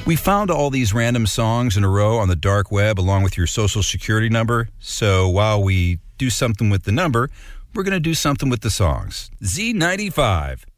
We found all these random songs in a row on the dark web along with your social security number. So while we do something with the number, we're going to do something with the songs. Z95.